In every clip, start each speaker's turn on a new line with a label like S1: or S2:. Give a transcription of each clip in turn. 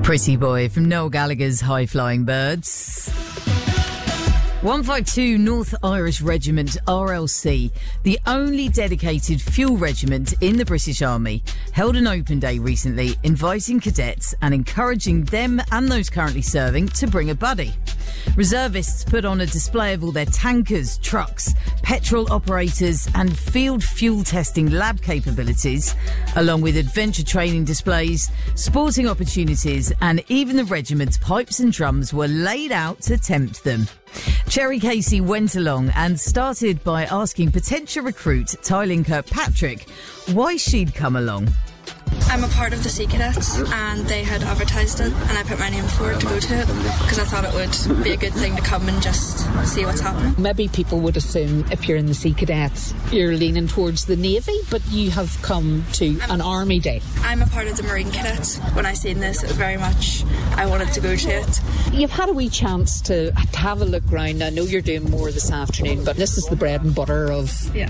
S1: Pretty Boy from Noel Gallagher's High Flying Birds. 152 North Irish Regiment RLC, the only dedicated fuel regiment in the British Army, held an open day recently, inviting cadets and encouraging them and those currently serving to bring a buddy. Reservists put on a display of all their tankers, trucks, petrol operators and field fuel testing lab capabilities, along with adventure training displays, sporting opportunities, and even the regiment's pipes and drums were laid out to tempt them. Cherry Casey went along and started by asking potential recruit Tylin Kirkpatrick why she'd come along.
S2: I'm a part of the Sea Cadets and they had advertised it and I put my name forward to go to it because I thought it would be a good thing to come and just see what's happening.
S3: Maybe people would assume if you're in the Sea Cadets you're leaning towards the Navy, but you have come to an Army Day.
S2: I'm a part of the Marine Cadets. When I seen this, it was very much I wanted to go to it.
S3: You've had a wee chance to have a look round. I know you're doing more this afternoon, but this is the bread and butter of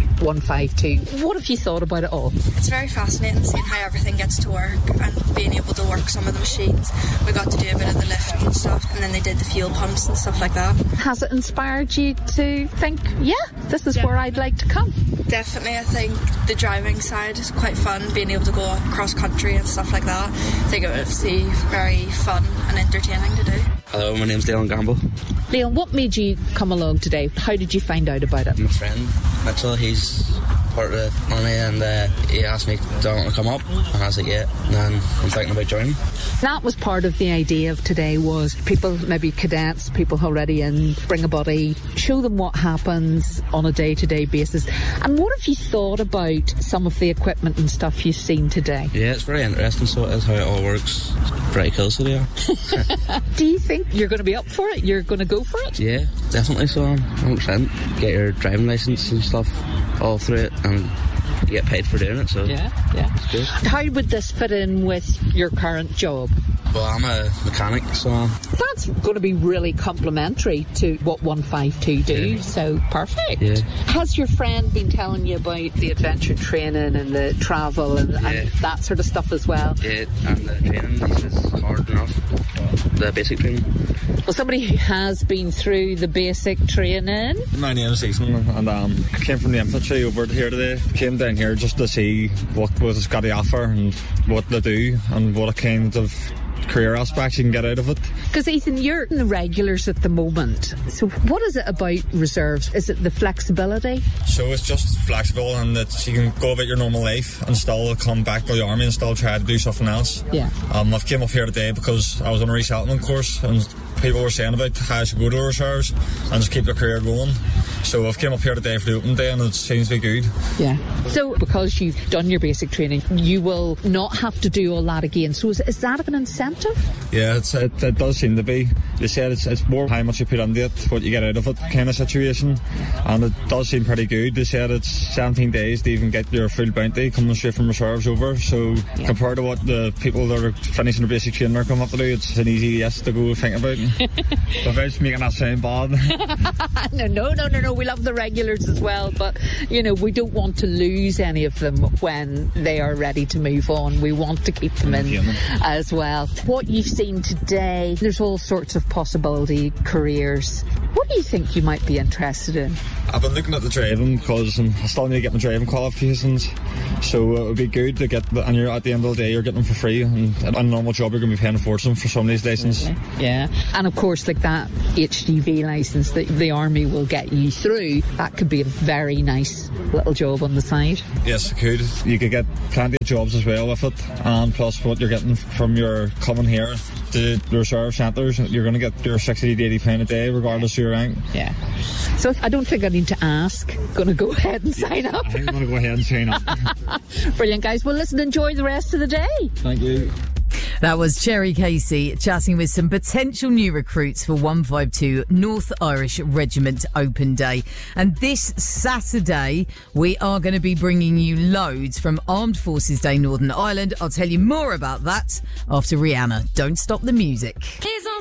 S3: 152. What have you thought about it all?
S2: It's very fascinating seeing how everything gets to work and being able to work some of the machines. We got to do a bit of the lifting and stuff, and then they did the fuel pumps and stuff like that.
S3: Has it inspired you to think, this is where I'd like to come?
S2: Definitely. I think the driving side is quite fun, being able to go across country and stuff like that. I think it would be very fun and entertaining to do.
S4: Hello, my name's Leon Gamble.
S3: Leon, what made you come along today? How did you find out about it?
S4: My friend Mitchell, he's part of the army, and he asked me, do I want to come up? And I was like, yeah, and then I'm thinking about joining.
S3: That was part of the idea of today, was people, maybe cadets, people already in, bring a buddy, show them what happens on a day-to-day basis. And what have you thought about some of the equipment and stuff you've seen today?
S4: Yeah, it's very interesting, so it is how it all works. It's pretty cool, so yeah.
S3: Do you think you're going to be up for it? You're going to go for it?
S4: Yeah, definitely so. 100%. Get your driving licence and stuff all through it, and you get paid for doing it, so it's good.
S3: How would this fit in with your current job?
S4: Well, I'm a mechanic, so
S3: that's going to be really complementary to what 152 do, so perfect.
S4: Yeah.
S3: Has your friend been telling you about the adventure training and the travel and that sort of stuff as well?
S4: Yeah, and the training is hard enough, the basic training.
S3: Well, somebody who has been through the basic training.
S5: My name is Eastman, and I came from the infantry over here today. Came down here just to see what it's got to offer and what they do and what kind of career aspects you can get out of it.
S3: Because Ethan, you're in the regulars at the moment, so what is it about reserves? Is it the flexibility?
S5: So it's just flexible, and that you can go about your normal life and still come back to the army and still try to do something else. I've came up here today because I was on a resettlement course and people were saying about how I should go to the reserves and just keep their career going. So I've came up here today for the open day, and it seems to be good.
S3: So because you've done your basic training, you will not have to do all that again. So is that an incentive?
S5: Yeah, it does seem to be. They said it's more how much you put into it, what you get out of it kind of situation, and it does seem pretty good. They said it's 17 days to even get your full bounty coming straight from reserves over, so compared to what the people that are finishing their basic training are coming up to do, it's an easy yes to go think about. Without making that sound bad. No, we love the regulars as well, but we don't want to lose any of them when they are ready to move on. We want to keep them in as well. What you've seen today, there's all sorts of possibility careers. What do you think you might be interested in? I've been looking at the driving because I still need to get my driving qualifications, so it would be good to get and you're at the end of the day you're getting them for free, and on a normal job you're going to be paying a fortune for some of these licenses.
S3: Yeah, and of course like that HGV licence that the army will get you through, that could be a very nice little job on the side.
S5: Yes, it could. You could get plenty of jobs as well with it, and plus what you're getting from your coming here to the reserve centres, you're going to get your 60 to 80 pound a day regardless of your rank.
S3: Yeah. So I don't think I need to ask. Going to go ahead and sign up.
S5: I'm going to go ahead and sign up.
S3: Brilliant, guys. Well, listen, enjoy the rest of the day.
S5: Thank you.
S1: That was Cherry Casey chatting with some potential new recruits for 152 North Irish Regiment Open Day. And this Saturday, we are going to be bringing you loads from Armed Forces Day Northern Ireland. I'll tell you more about that after Rihanna. Don't stop the music.